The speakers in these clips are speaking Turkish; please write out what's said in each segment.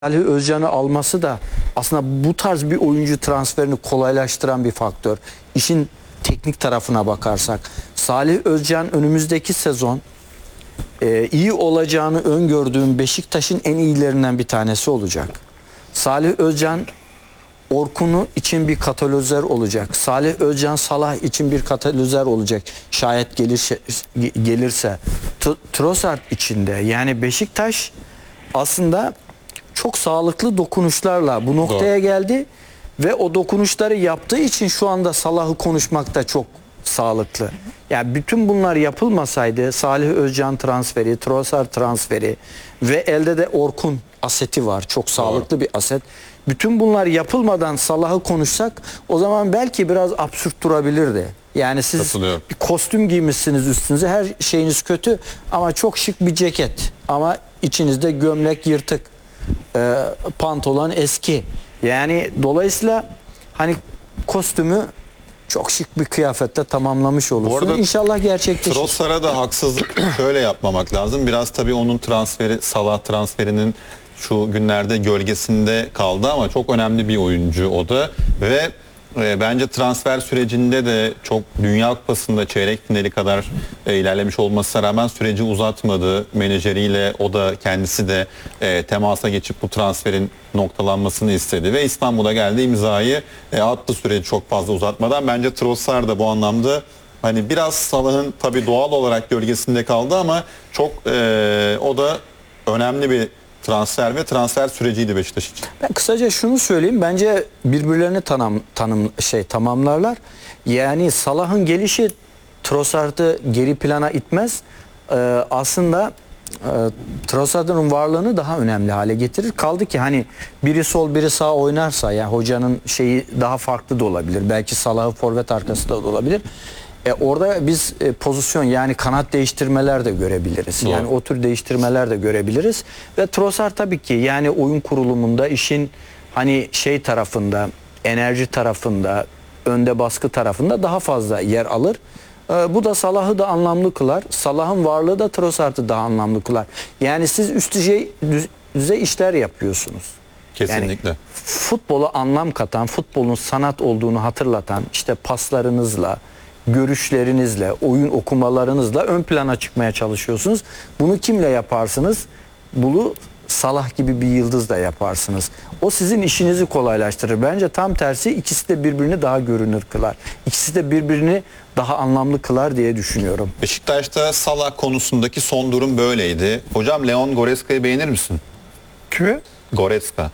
Salih Özcan'ı alması da aslında bu tarz bir oyuncu transferini kolaylaştıran bir faktör. İşin teknik tarafına bakarsak Salih Özcan önümüzdeki sezon iyi olacağını öngördüğüm Beşiktaş'ın en iyilerinden bir tanesi olacak. Salih Özcan Orkun'u için bir katalizör olacak. Salih Özcan Salah için bir katalizör olacak. Şayet gelirse Trossard içinde. Yani Beşiktaş aslında çok sağlıklı dokunuşlarla bu noktaya geldi ve o dokunuşları yaptığı için şu anda Salah'ı konuşmak da çok sağlıklı. Yani bütün bunlar yapılmasaydı Salih Özcan transferi, Trossard transferi ve elde de Orkun aseti var. Çok sağlıklı bir aset. Bütün bunlar yapılmadan Salah'ı konuşsak o zaman belki biraz absürt durabilirdi. Yani siz bir kostüm giymişsiniz üstünüze, her şeyiniz kötü ama çok şık bir ceket ama içinizde gömlek yırtık, pantolon eski. Yani dolayısıyla hani kostümü çok şık bir kıyafette tamamlamış olursun. İnşallah gerçekleşir. Trossard'a da haksızlık şöyle yapmamak lazım. Biraz tabii onun transferi, Salah transferinin şu günlerde gölgesinde kaldı ama çok önemli bir oyuncu o da ve bence transfer sürecinde de çok Dünya Kupası'nda çeyrek finali kadar ilerlemiş olmasına rağmen süreci uzatmadı. Menajeriyle o da kendisi de temasa geçip bu transferin noktalanmasını istedi ve İstanbul'a geldi, imzayı attı süreci çok fazla uzatmadan. Bence Trossard da bu anlamda hani biraz Salah'ın tabii doğal olarak gölgesinde kaldı ama çok o da önemli bir transfer ve transfer süreciydi Beşiktaş için. Ben kısaca şunu söyleyeyim. Bence birbirlerini tamamlarlar. Yani Salah'ın gelişi Trossard'ı geri plana itmez. Aslında Trossard'ın varlığını daha önemli hale getirir. Kaldı ki hani biri sol biri sağ oynarsa ya hocanın şeyi daha farklı da olabilir. Belki Salah'ı forvet arkasında da olabilir. Orada biz pozisyon yani kanat değiştirmeler de görebiliriz. Doğru. Yani o tür değiştirmeler de görebiliriz. Ve Trossard tabii ki yani oyun kurulumunda işin hani şey tarafında, enerji tarafında, önde baskı tarafında daha fazla yer alır. Bu da Salah'ı da anlamlı kılar. Salah'ın varlığı da Trossard'ı daha anlamlı kılar. Yani siz üst düzey işler yapıyorsunuz. Kesinlikle. Yani futbola anlam katan, futbolun sanat olduğunu hatırlatan işte paslarınızla, görüşlerinizle, oyun okumalarınızla ön plana çıkmaya çalışıyorsunuz. Bunu kimle yaparsınız? Bunu Salah gibi bir yıldızla yaparsınız. O sizin işinizi kolaylaştırır. Bence tam tersi ikisi de birbirini daha görünür kılar. İkisi de birbirini daha anlamlı kılar diye düşünüyorum. Beşiktaş'ta Salah konusundaki son durum böyleydi. Hocam Leon Goreska'yı beğenir misin? Kimi? Goreska.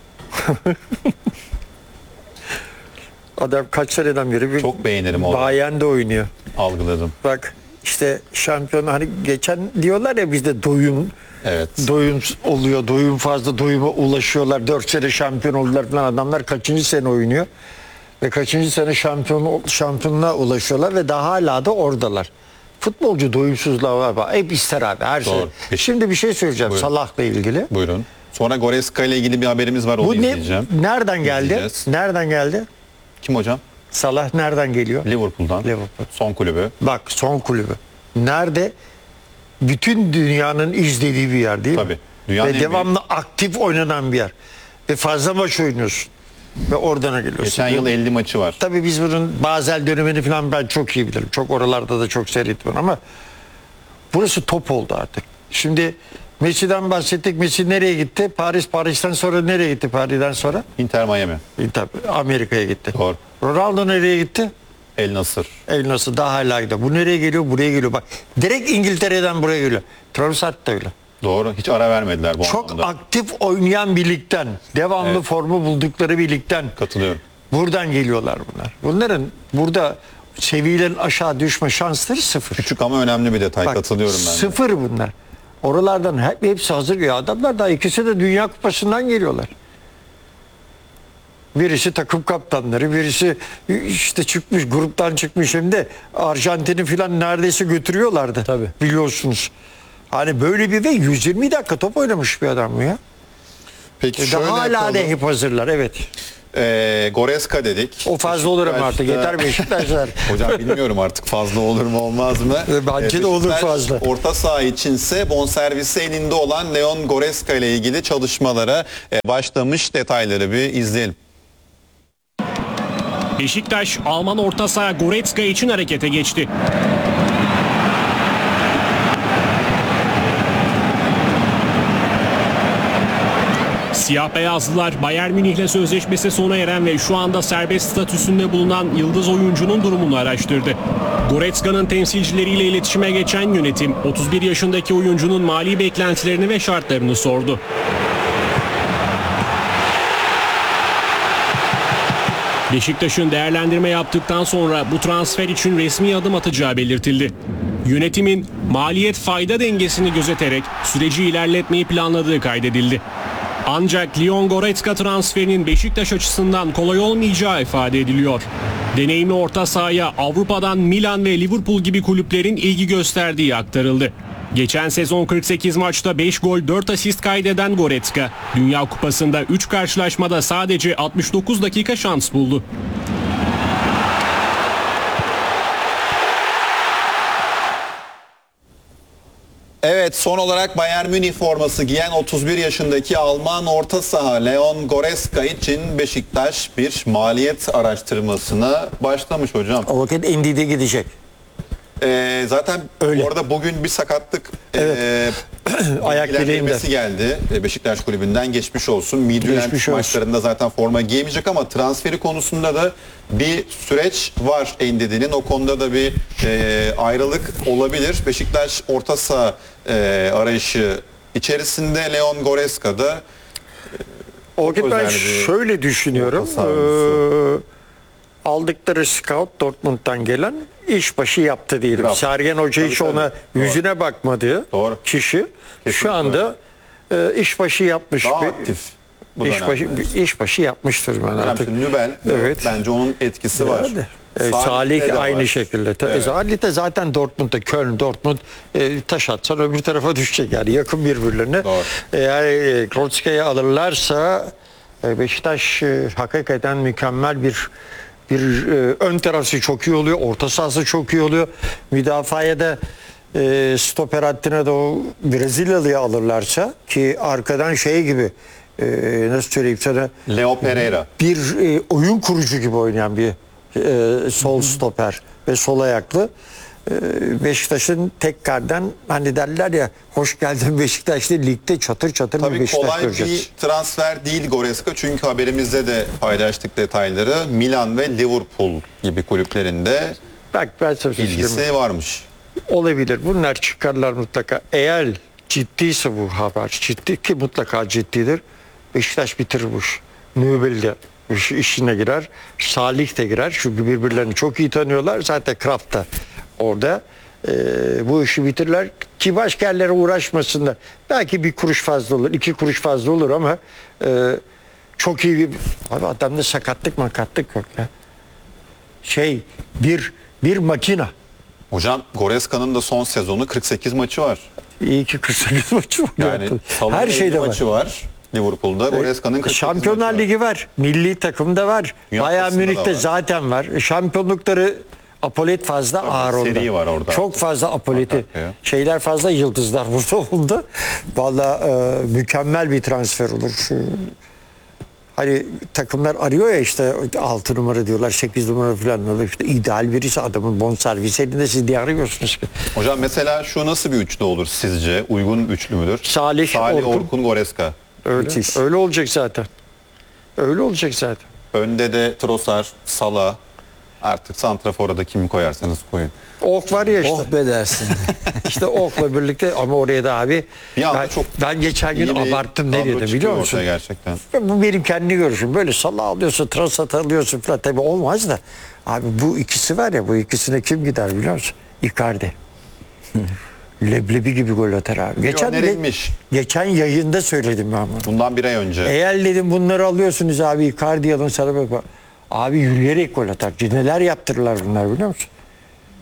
Adam kaç seneden beri bir Çok beğenirim onu. Bayern'de oynuyor. Algıladım. Bak işte şampiyon hani geçen diyorlar ya bizde doyum oluyor. Doyum fazla doyuma ulaşıyorlar. 4 sene şampiyon oldular falan adamlar kaçıncı sene oynuyor. Ve kaçıncı sene şampiyonluğa ulaşıyorlar ve daha hala da oradalar. Futbolcu doyumsuzluğa var. Hep ister abi her şey. Şimdi bir şey söyleyeceğim Salah'la ilgili. Buyurun. Sonra Goreska ile ilgili bir haberimiz var, onu Bu izleyeceğim. Nereden geldi? Nereden geldi? Kim hocam? Salah nereden geliyor? Liverpool'dan. Liverpool. Son kulübü. Bak son kulübü. Nerede? Bütün dünyanın izlediği bir yer değil Tabii. mi? Dünyanın Ve devamlı aktif oynanan bir yer. Ve fazla maç oynuyorsun. Ve oradan geliyorsun. Geçen yıl 50 maçı var. Tabii biz bunun Basel dönemini falan ben çok iyi bilirim. Çok oralarda da çok seyrettim ama burası top oldu artık. Şimdi Messi'den bahsettik. Messi nereye gitti? Paris'ten sonra nereye gitti? Paris'ten sonra? Inter Miami. Tabii Amerika'ya gitti. Doğru. Ronaldo nereye gitti? El Nasır. El Nasır daha hala gidiyor. Bu nereye geliyor? Buraya geliyor. Bak direkt İngiltere'den buraya geliyor. Trossard da öyle. Doğru. Hiç ara vermediler bu Çok anlamda. aktif oynayan bir ligden, devamlı formu buldukları bir ligden. Katılıyorum. Buradan geliyorlar bunlar. Bunların burada seviyelerin aşağı düşme şansları sıfır. Küçük ama önemli bir detay. Bak, Katılıyorum ben de. sıfır bunlar. Oralardan hepsi hazır geliyor. Adamlar da ikisi de Dünya Kupası'ndan geliyorlar. Birisi takım kaptanları, birisi işte çıkmış, gruptan çıkmış, hem de Arjantin'i falan neredeyse götürüyorlardı. Tabii. Biliyorsunuz. Hani böyle bir ve 120 dakika top oynamış bir adam bu ya. Peki şöyle Daha hala yapalım. da hep hazırlar, evet. Goretzka dedik. O fazla olur ama artık. Yeter Beşiktaşlar. Hocam bilmiyorum artık fazla olur mu olmaz mı? Bence de olur Beşiktaş fazla. Orta saha içinse bonservisi elinde olan Leon Goretzka ile ilgili çalışmalara başlamış. Detayları bir izleyelim. Beşiktaş Alman orta saha Goretzka için harekete geçti. Siyah beyazlılar Bayern Münih'le sözleşmesi sona eren ve şu anda serbest statüsünde bulunan yıldız oyuncunun durumunu araştırdı. Goretzka'nın temsilcileriyle iletişime geçen yönetim 31 yaşındaki oyuncunun mali beklentilerini ve şartlarını sordu. Beşiktaş'ın değerlendirme yaptıktan sonra bu transfer için resmi adım atacağı belirtildi. Yönetimin maliyet fayda dengesini gözeterek süreci ilerletmeyi planladığı kaydedildi. Ancak Leon Goretzka transferinin Beşiktaş açısından kolay olmayacağı ifade ediliyor. Deneyimli orta sahaya Avrupa'dan Milan ve Liverpool gibi kulüplerin ilgi gösterdiği aktarıldı. Geçen sezon 48 maçta 5 gol 4 asist kaydeden Goretzka, Dünya Kupası'nda 3 karşılaşmada sadece 69 dakika şans buldu. Evet, son olarak Bayern Münih forması giyen 31 yaşındaki Alman orta saha Leon Goretzka için Beşiktaş bir maliyet araştırmasına başlamış hocam. O vakit Endi'de gidecek. Zaten Öyle. orada bugün bir sakatlık Ayak bilgilendirmesi geldi. Beşiktaş kulübünden geçmiş olsun. Midtjylland Geçmiş olsun. maçlarında zaten forma giyemeyecek ama transferi konusunda da bir süreç var Endidi'nin. O konuda da bir ayrılık olabilir. Beşiktaş orta saha arayışı içerisinde Leon Goretzka'da O vakit ben özel bir şöyle düşünüyorum. orta saha oyuncusu. Aldıkları scout Dortmund'dan gelen işbaşı yaptı diyelim. Bravo. Sergen Hoca hiç Tabii, ona doğru. yüzüne bakmadığı Doğru. kişi Kesinlikle. şu anda işbaşı yapmış. daha bir- aktif. Bu işbaşı yapmıştır ben artık. Nübel, Evet. bence onun etkisi var. Yani. Salih de aynı var. şekilde. Evet. Salih de zaten Dortmund'da, Köln, Dortmund taş atsan öbür tarafa düşecek yani yakın birbirlerine. Doğru. Eğer Goretzka'yı alırlarsa Beşiktaş hakikaten mükemmel bir ön tarafı çok iyi oluyor, orta sahası çok iyi oluyor. Müdafaya da stoper hattına da o Brezilyalı'yı alırlarsa ki arkadan şey gibi nasıl söyleyeyim sana Leo Pereira. bir oyun kurucu gibi oynayan bir sol stoper ve sol ayaklı. Beşiktaş'ın tekrardan hani derler ya hoş geldin Beşiktaş'ta ligde çatır çatır bir Tabii Beşiktaş kolay göreceğiz. bir transfer değil Goretzka çünkü haberimizde de paylaştık detayları. Milan ve Liverpool gibi kulüplerinde Bak ben sana söyleyeyim. ilgisi varmış. Olabilir. Bunlar çıkarlar mutlaka. Eğer ciddiyse bu haber, ciddi ki mutlaka ciddidir. Beşiktaş bitirir bu iş. Nübel de işine girer. Salih de girer. Çünkü birbirlerini çok iyi tanıyorlar. Zaten Kraft da orada. Bu işi bitirirler ki başka yerlere uğraşmasınlar. Belki bir kuruş fazla olur, 2 kuruş fazla olur ama çok iyi bir... Abi adamda sakatlık yok ya. Bir makina. Hocam Goretzka'nın da son sezonu 48 maçı var. İyi ki 48 maçı var. Yani salon her 50 şeyde var. maçı var. Liverpool'da Goretzka'nın 48 Şampiyonlar maçı var. Ligi var. Milli takımda var. Dünya Bayern Kupası'nda da Münih'te var. zaten var. Şampiyonlukları apolet fazla ağır onda. seri var orada. Çok fazla apoleti. Arka arkaya. Şeyler fazla yıldızlar burada oldu. Valla mükemmel bir transfer olur. Hani takımlar arıyor ya işte 6 numara diyorlar 8 numara falan diyorlar. İşte ideal birisi adamın bonservis elinde siz diye arıyorsunuz ki. Hocam mesela şu nasıl bir üçlü olur sizce? Uygun üçlü müdür? Salih, Orkun, Goretzka. Öyle olacak zaten. Öyle olacak zaten. Önde de Trossard, Salah. Artık santrafora da kimi koyarsanız koyun. Ok var ya işte. Oh be dersin. İşte Ok'la birlikte ama oraya da abi Bir anda ben, çok ben geçen gün İyi bir abarttım ne kadro dedim çıkıyor biliyor musun? ortaya gerçekten. Bu benim kendi görüşüm. Böyle Salah alıyorsun, Trossard alıyorsun falan tabii olmaz da. Abi bu ikisi var ya bu ikisine kim gider biliyor musun? Icardi. Leblebi gibi gol atar abi. önerilmiş. Geçen yayında söyledim ben bunu. Bundan bir ay önce. Eğer dedim bunları alıyorsunuz abi Icardi alın sana bak. Abi yürüyerek gol atar. Neler yaptırırlar bunlar biliyor musun?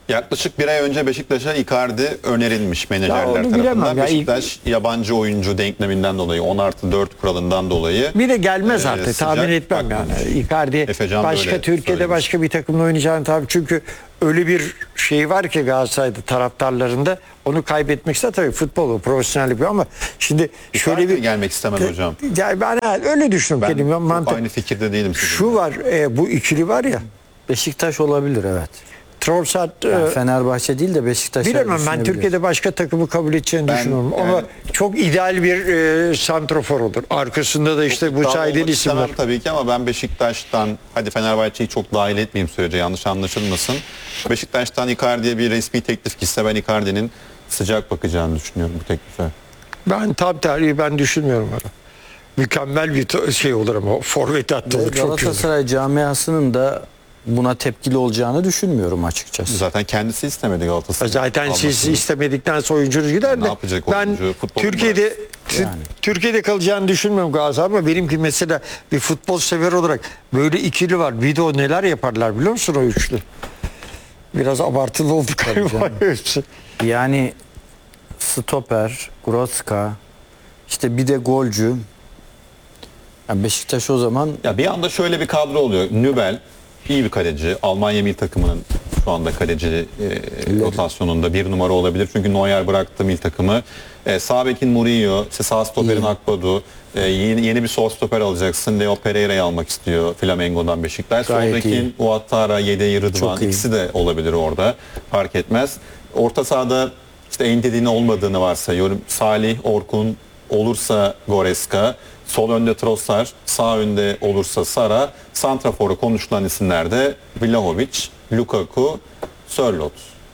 Yaklaşık bir ay önce Beşiktaş'a Icardi önerilmiş menajerler onu bilemem tarafından. ya. Beşiktaş yabancı oyuncu denkleminden dolayı 10+4 kuralından dolayı Bir de gelmez artık sıcak tahmin etmem bakmamış. yani. Icardi Efecan başka böyle Türkiye'de söylemiş. başka bir takımda oynayacağını tabii, çünkü öyle bir şey var ki Galatasaray'da taraftarlarında, onu kaybetmek ister tabii, futbolu profesyonellik, ama şimdi şöyle Icardi bir gelmek istemez hocam. yani ben öyle düşünüyorum Ben kendim. çok aynı fikirde değilim sizinle. Şu var, bu ikili var ya, Beşiktaş olabilir, evet. Trossard, Yani Fenerbahçe değil de Beşiktaş'a bilemem, ben düşünebilir. Türkiye'de başka takımı kabul edeceğini Ben- düşünüyorum. Ama yani- çok ideal bir santrofor olur. Arkasında da işte bu İddialı saydığın olmak isimler. istemem tabii ki, ama ben Beşiktaş'tan, hadi Fenerbahçe'yi çok dahil etmeyeyim sürece, yanlış anlaşılmasın. Beşiktaş'tan Icardi'ye bir resmi teklif gitse ben Icardi'nin sıcak bakacağını düşünüyorum bu teklife. Ben tam tarihi ben düşünmüyorum öyle. Mükemmel bir şey olur ama forvet hattı olur, çok iyi olur. Galatasaray camiasının da buna tepkili olacağını düşünmüyorum açıkçası. Zaten kendisi istemedi Galatasaray. Zaten siz almasını. istemedikten sonra oyuncunuz gider de. Ne yapacak ben oyuncu? Futbol Türkiye'de Yani. Türkiye'de kalacağını düşünmüyorum Galatasaray, ama benimki mesela bir futbol sever olarak böyle ikili var. Bir de o neler yaparlar biliyor musun o üçlü? Biraz abartılı oldu galiba. hepsi. Yani stoper, Grotzka, işte bir de golcü. Yani Beşiktaş o zaman Ya bir anda şöyle bir kadro oluyor. Nübel iyi bir kaleci. Almanya milli takımının şu anda kaleci rotasyonunda bir numara olabilir. Çünkü Neuer bıraktı milli takımı. Sağ bekin Murillo, işte sağ stoperin İyi. Akbadu. Yeni bir sol stoper alacaksın. Leo Pereira'yı almak istiyor Flamengo'dan Beşiktaş. Sol Gayet bekin iyi. Ouattara, Yedeği Rıdvan, Çok iyi. ikisi de olabilir orada. Fark etmez. Orta sahada işte Endedi'nin olmadığını varsayıyorum. Salih, Orkun, olursa Goreska, sol önde Trossard, sağ önde olursa Sara, santraforu konuşulan isimler de Vlahovic, Lukaku, Sörloth.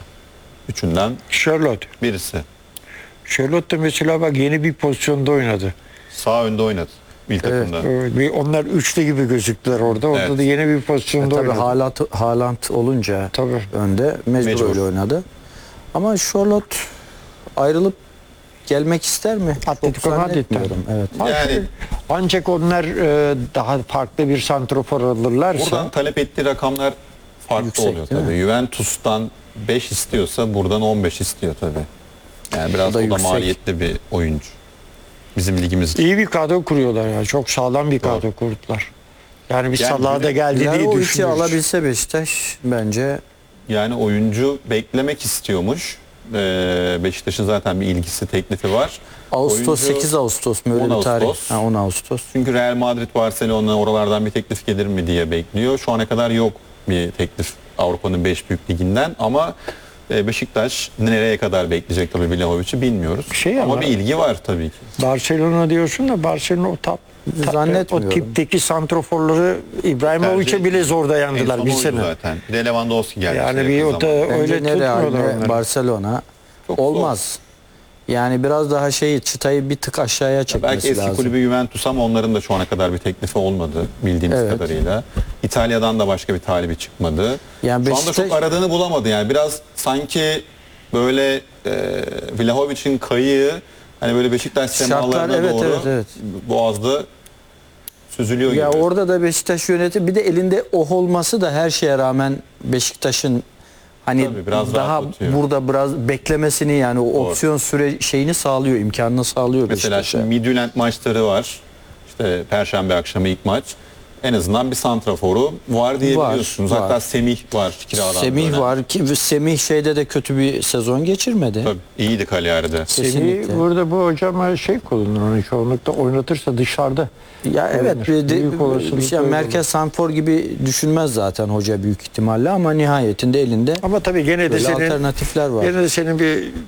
Üçünden Charlotte. birisi. Charlotte da mesela bak yeni bir pozisyonda oynadı. Sağ önde oynadı milli takımda. Onlar üçlü gibi gözüktüler orada. Orada Evet. da yeni bir pozisyonda tabii oynadı. Haaland olunca Tabii. önde mecbur Mecbur. öyle oynadı. Ama Charlotte ayrılıp gelmek ister mi? Atletico Çok Madrid'den. zannetmiyorum. Evet. Yani Ancak onlar daha farklı bir santrofor alırlarsa, buradan talep ettiği rakamlar farklı Yüksek, oluyor değil tabii. mi? Juventus'tan 5 istiyorsa buradan 15 istiyor tabii. Yani biraz O da o da yüksek. maliyetli bir oyuncu. Bizim ligimiz için. iyi bir kadro kuruyorlar ya. Çok sağlam bir kadro kurdular. Yani bir Yani Salah'a da bir- geldi diye Yani o içi düşünüyoruz. alabilse Beşiktaş bence Yani oyuncu beklemek istiyormuş. Beşiktaş'ın zaten bir ilgisi, teklifi var. Ağustos Oyuncu 8 Ağustos mu öyle 10 bir tarih? Ağustos. 10 Ağustos. Çünkü Real Madrid, Barcelona oralardan bir teklif gelir mi diye bekliyor. Şu ana kadar yok bir teklif Avrupa'nın 5 büyük liginden, ama Beşiktaş nereye kadar bekleyecek tabii Vlahovic'i bilmiyoruz. Ama ama- bir ilgi var tabii ki. Barcelona diyorsun da Barcelona Zannetmiyorum. o tipteki santroforları İbrahimovic'e Tercih- bile zor En dayandılar son bir oydu sene. zaten. Bir de Lewandowski geldi. Yani bir o da Bence öyle ne Real tutmuyorlar ne onları. Barcelona Çok olmaz. Yani biraz daha çıtayı bir tık aşağıya Belki çekmesi eski lazım. kulübü Juventus, ama onların da şu ana kadar bir teklifi olmadı bildiğimiz Evet. kadarıyla. İtalya'dan da başka bir talibi çıkmadı. Yani Şu anda Beşiktaş- çok aradığını bulamadı yani. Biraz sanki böyle Vlahovic'in kayığı hani böyle Beşiktaş semalarına evet, doğru evet. Boğaz'da süzülüyor Ya gibi. orada da Beşiktaş yönetimi, bir de elinde olması da her şeye rağmen Beşiktaş'ın hani Tabii, biraz daha rahatlatıyor. burada biraz beklemesini, yani o opsiyon süre şeyini sağlıyor, imkanını sağlıyor Mesela Beşiktaş'a. şimdi Midtjylland maçları var. İşte Perşembe akşamı ilk maç. En azından bir santraforu var diyebiliyorsunuz. Var, Hatta var. Semih var kiradan. Semih dönen. var ki Semih şeyde de kötü bir sezon geçirmedi. Tabii, iyiydi Cagliari'de. Kesinlikle. Burada bu hocam kullanır onu çoğunlukla, oynatırsa dışarıda. Ya evet, bir de Büyük olasılıkla bir şey, öyle merkez sanfor gibi düşünmez zaten hoca büyük ihtimalle, ama nihayetinde elinde Ama tabii gene de böyle senin alternatifler var. gene de senin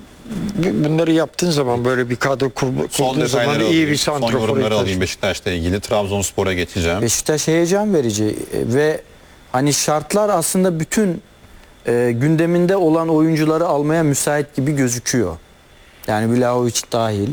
bunları yaptığın zaman, böyle bir kadro Son kurduğun zaman detayları iyi alayım. bir Son santrafor yorumları ihtiyaç. alayım Beşiktaş'la ilgili. Trabzonspor'a geçeceğim. Beşiktaş heyecan verici ve hani şartlar aslında bütün gündeminde olan oyuncuları almaya müsait gibi gözüküyor. Yani Vlahovic dahil.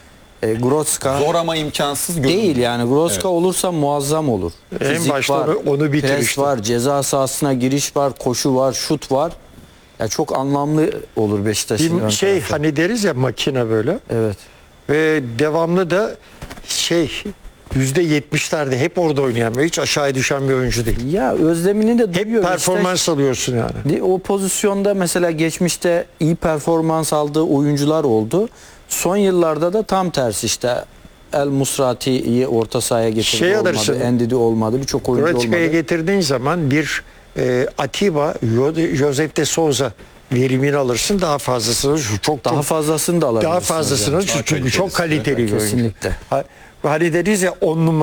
Grotzka Zor ama imkansız görünüyor. değil yani. Grotzka Evet. olursa muazzam olur. En Fizik başta var, onu bitir pres işte. var, ceza sahasına giriş var, koşu var, şut var. Ya çok anlamlı olur Beşiktaş'ın ön Bir tarafı. hani deriz ya, makine böyle Evet. ve devamlı da %70'lerde hep orada oynayan ve hiç aşağıya düşen bir oyuncu değil. Ya özlemini de Hep duyuyor. performans alıyorsun yani. O pozisyonda mesela geçmişte iyi performans aldığı oyuncular oldu. Son yıllarda da tam tersi işte. El Musrati'yi orta sahaya getirdi, alırsın. olmadı. Endidi olmadı. Birçok oyuncu Kroatika'ya olmadı. getirdiğin zaman bir Atiba, Josep de Souza verimini alırsın, daha fazlasını Daha fazlasını da alabilirsiniz. daha fazlasını yani. çünkü çok kaliteli bir oyuncu. Kesinlikle. Hani deriz ya 10 numara